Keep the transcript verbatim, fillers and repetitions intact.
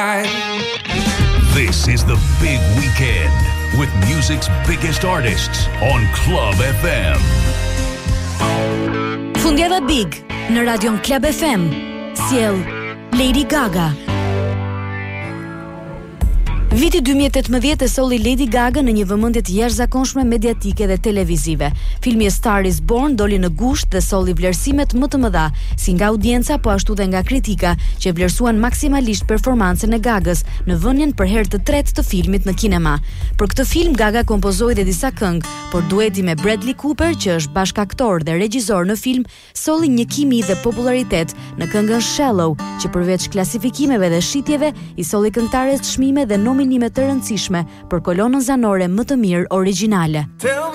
This is the big weekend with music's biggest artists on Club F M. Fundjava Big në Radion Club F M. Sjell Lady Gaga. Viti dy mijë e tetëmbëdhjetë e solli Lady Gaga në një vëmendje të jashtëzakonshme mediatike dhe televizive. Filmi A Star Is Born doli në gusht dhe solli vlerësimet më të mëdha, si nga audienca po ashtu dhe nga kritika, që vlerësuan maksimalisht performancën e Gagës në vënien për herë të tretë të filmit në kinema. Për këtë film Gaga kompozoi dhe disa këngë, por dueti me Bradley Cooper, që është bashkaktor dhe regjisor në film, solli një kimi dhe popularitet në këngën Shallow, që përveç klasifikimeve dhe shitjeve, i solli këngëtares çmime dhe nominime të rëndësishme për kolonën zanore më të mirë origjinale.